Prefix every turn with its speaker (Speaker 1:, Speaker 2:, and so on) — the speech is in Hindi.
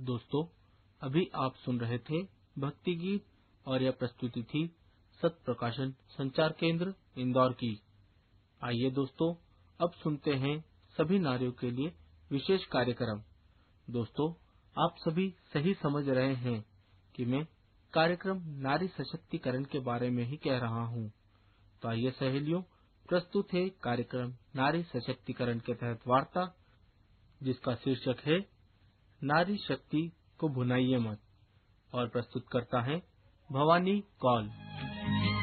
Speaker 1: दोस्तों, अभी आप सुन रहे थे भक्ति गीत और यह प्रस्तुति थी सत प्रकाशन संचार केंद्र इंदौर की। आइए दोस्तों, अब सुनते हैं सभी नारियों के लिए विशेष कार्यक्रम। दोस्तों, आप सभी सही समझ रहे हैं कि मैं कार्यक्रम नारी सशक्तिकरण के बारे में ही कह रहा हूं। तो आइए सहेलियों, प्रस्तुत है कार्यक्रम नारी सशक्तिकरण के तहत वार्ता, जिसका शीर्षक है नारी शक्ति को भुनाइए मत, और प्रस्तुत करता है भवानी कौल।